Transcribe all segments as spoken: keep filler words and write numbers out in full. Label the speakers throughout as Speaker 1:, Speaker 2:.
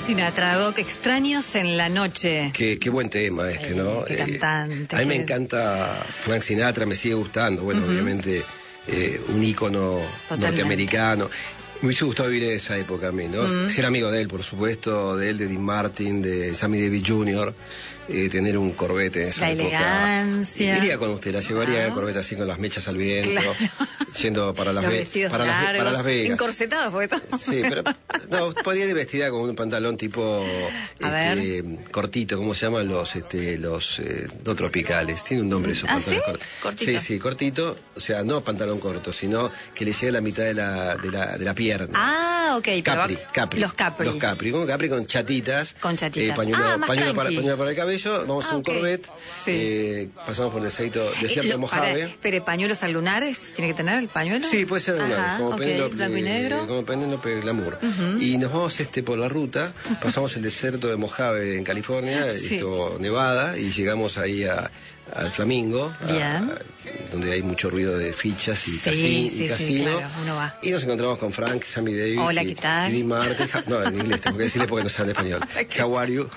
Speaker 1: Sinatra, Doc, Extraños en la Noche.
Speaker 2: Qué, qué buen tema este, ¿no?
Speaker 1: Qué cantante.
Speaker 2: Eh, a mí
Speaker 1: qué...
Speaker 2: me encanta Frank Sinatra, me sigue gustando. Bueno, uh-huh. obviamente eh, un ícono Totalmente. norteamericano. Me hubiese gustado vivir en esa época a mí, ¿no? Uh-huh. Ser amigo de él, por supuesto, de él, de Dean Martin, de Sammy Davis junior Eh, tener un Corvette en esa
Speaker 1: la
Speaker 2: época.
Speaker 1: elegancia.
Speaker 2: Iría con usted, la llevaría en el Corvette así con las mechas al viento, claro. yendo para las, ve para, las, para las Vegas.
Speaker 1: Encorsetados, porque todo.
Speaker 2: Sí, pero no, podría ir vestida con un pantalón tipo este, cortito, ¿cómo se llaman los este, los eh, no tropicales? Tiene un nombre esos
Speaker 1: ¿Ah,
Speaker 2: pantalones.
Speaker 1: ¿sí? Cortito.
Speaker 2: Sí, sí, cortito, o sea, no pantalón corto, sino que le llegue la mitad de la, de la, de la pierna.
Speaker 1: Ah, ok.
Speaker 2: Capri,
Speaker 1: pero
Speaker 2: Capri.
Speaker 1: Los Capri.
Speaker 2: Los Capri, como Capri con chatitas.
Speaker 1: Con chatitas.
Speaker 2: Eh, pañuelo,
Speaker 1: ah, más
Speaker 2: pañuelo, para, pañuelo para el cabello, vamos
Speaker 1: ah,
Speaker 2: a un
Speaker 1: okay.
Speaker 2: Corvette,
Speaker 1: sí.
Speaker 2: eh, pasamos por el aceito de siempre
Speaker 1: eh,
Speaker 2: Mojave.
Speaker 1: Espere, ¿pañuelos al lunares? ¿Tiene que tener el pañuelo?
Speaker 2: Sí, puede ser lunares, como
Speaker 1: okay.
Speaker 2: Penélope,
Speaker 1: blanco y negro.
Speaker 2: como Penélope Glamour.
Speaker 1: Uh-huh.
Speaker 2: Y nos vamos este por la ruta, pasamos el desierto de Mojave en California, sí. esto, Nevada, y llegamos ahí a, al Flamingo, a, a, donde hay mucho ruido de fichas y,
Speaker 1: sí,
Speaker 2: casi,
Speaker 1: sí,
Speaker 2: y casino.
Speaker 1: Sí, claro, uno va.
Speaker 2: Y nos encontramos con Frank, Sammy Davis
Speaker 1: Hola,
Speaker 2: y,
Speaker 1: ¿qué tal?
Speaker 2: y Dean Martin. No, en inglés, tengo que decirle porque no sabe español. How are you?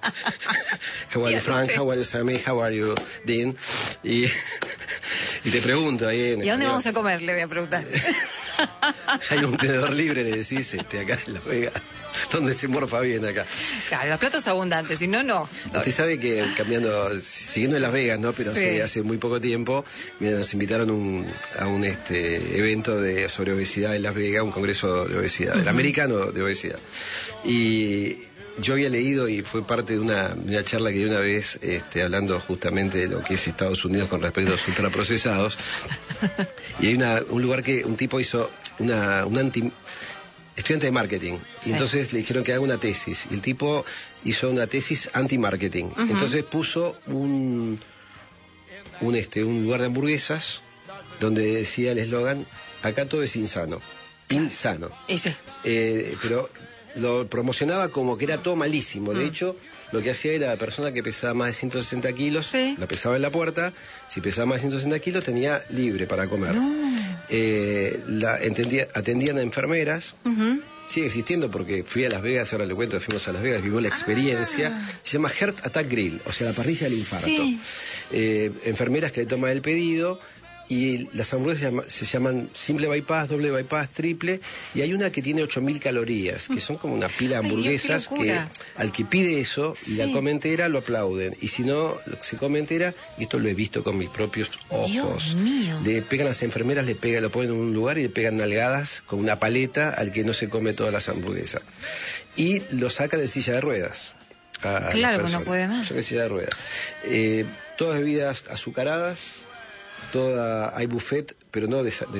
Speaker 2: How are you, Frank? How are you, Sammy? How are you, Dean? Y, y te pregunto ahí en
Speaker 1: ¿Y a dónde vamos a comer? Le voy a preguntar.
Speaker 2: Hay un tenedor libre, le decís, este, acá en Las Vegas, donde se morfa bien acá.
Speaker 1: Claro, los platos abundantes, si no, no.
Speaker 2: Usted sabe que cambiando, siguiendo en Las Vegas, ¿no? Pero sí. hace, hace muy poco tiempo, mira, nos invitaron un, a un este evento de sobre obesidad en Las Vegas, un congreso de obesidad, uh-huh. el americano de obesidad. Y yo había leído y fue parte de una, de una charla que di una vez, este, hablando justamente de lo que es Estados Unidos con respecto a los ultraprocesados. Y hay una, un lugar que un tipo hizo una, un anti, estudiante de marketing. Y sí. entonces le dijeron que haga una tesis. Y el tipo hizo una tesis anti-marketing. Uh-huh. Entonces puso un, un, este, un lugar de hamburguesas donde decía el eslogan, acá todo es insano. Insano.
Speaker 1: Ese.
Speaker 2: Eh, pero lo promocionaba como que era todo malísimo. De mm. hecho, lo que hacía era la persona que pesaba más de ciento sesenta kilos, sí. la pesaba en la puerta. Si pesaba más de ciento sesenta kilos, tenía libre para comer. No. Eh, la, entendía, atendían a enfermeras. Uh-huh. Sigue existiendo porque fui a Las Vegas, ahora le cuento, fuimos a Las Vegas, vivimos la experiencia. Ah. Se llama Heart Attack Grill, o sea, la parrilla del infarto. Sí. Eh, enfermeras que le toman el pedido. Y las hamburguesas se, llama, se llaman simple bypass, doble bypass, triple, y hay una que tiene ocho mil calorías, que son como una pila de hamburguesas. Ay, que al que pide eso y sí. la come entera lo aplauden, y si no se come entera, y esto lo he visto con mis propios ojos, le pegan a las enfermeras, le pegan, lo ponen en un lugar y le pegan nalgadas con una paleta al que no se come todas las hamburguesas, y lo sacan de silla de ruedas.
Speaker 1: Claro, que no puede más.
Speaker 2: De silla de ruedas. Eh, todas bebidas azucaradas. Toda, hay buffet, pero no de, de